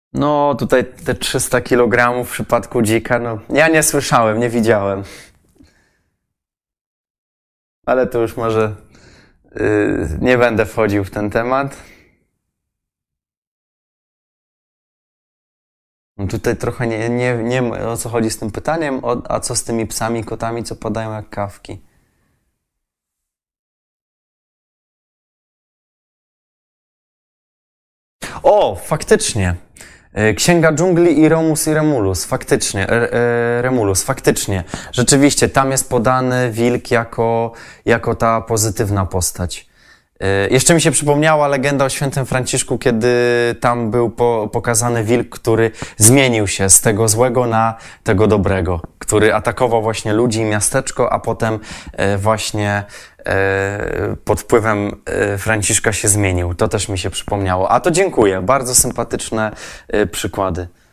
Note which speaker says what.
Speaker 1: No, tutaj te 300 kg w przypadku dzika, no, ja nie słyszałem, nie widziałem. Ale to już może nie będę wchodził w ten temat. No tutaj trochę nie wiem, o co chodzi z tym pytaniem, a co z tymi psami, kotami, co padają jak kawki. O, faktycznie. Księga Dżungli i Romus i Remulus, faktycznie, Remulus, faktycznie. Rzeczywiście, tam jest podany wilk jako ta pozytywna postać. Jeszcze mi się przypomniała legenda o świętym Franciszku, kiedy tam był pokazany wilk, który zmienił się z tego złego na tego dobrego, który atakował właśnie ludzi i miasteczko, a potem właśnie pod wpływem Franciszka się zmienił. To też mi się przypomniało. A to dziękuję. Bardzo sympatyczne przykłady.